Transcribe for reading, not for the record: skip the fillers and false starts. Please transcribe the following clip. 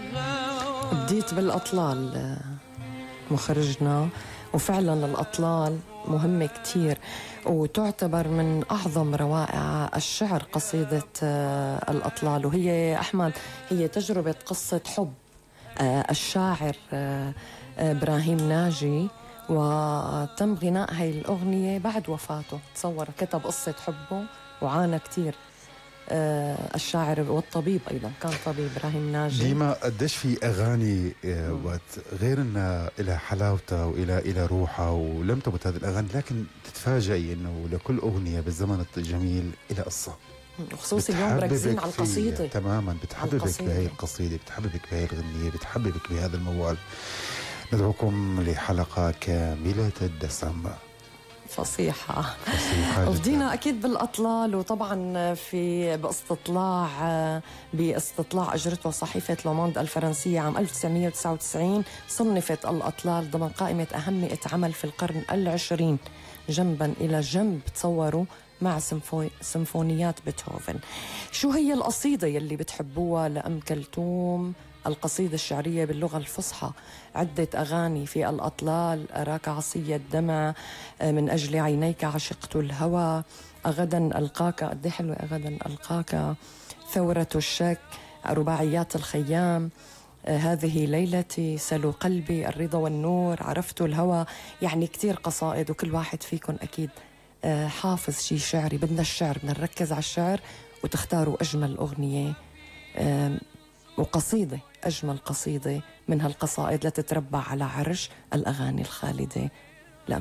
بديت بالأطلال مخرجنا، وفعلا الأطلال مهمة كتير وتعتبر من أعظم روائع الشعر قصيدة الأطلال. وهي أحمد هي تجربة قصة حب الشاعر إبراهيم ناجي، وتم غناء هاي الأغنية بعد وفاته. تصور كتب قصة حبه وعانى كتير. الشاعر والطبيب أيضا، كان طبيب إبراهيم ناجي. ديما قديش في أغاني غير أنها إلى حلاوتها وإلى روحها ولم تبت هذه الأغاني، لكن تتفاجئي أنه لكل أغنية بالزمن الجميل إلى قصة، خصوصي اليوم مركزين على القصيدة تماما. بتحببك بهي القصيدة، بتحببك بهي الغنية، بتحببك بهذا الموال. ندعوكم لحلقة كاملة الدسم. فصيحة وبدينا أكيد بالأطلال. وطبعا باستطلاع أجرته صحيفة لوموند الفرنسية عام 1999 صنفت الأطلال ضمن قائمة أهم 100 عمل في القرن العشرين جنبا إلى جنب، تصوروا، مع سيمفونيات بيتهوفن. شو هي القصيدة يلي بتحبوها لأم كلثوم؟ القصيدة الشعرية باللغة الفصحى. عدة أغاني في الأطلال: أراك عصي الدمع، من أجل عينيك عشقت الهوى، أغدا ألقاك، قد حلوة أغدا ألقاك، ثورة الشك، رباعيات الخيام، هذه ليلتي، سلو قلبي، الرضا والنور، عرفت الهوى. يعني كتير قصائد، وكل واحد فيكم أكيد حافظ شي شعري. بدنا الشعر، بدنا نركز على الشعر وتختاروا أجمل أغنية وقصيدة، أجمل قصيدة من هالقصائد لتتربع على عرش الأغاني الخالدة.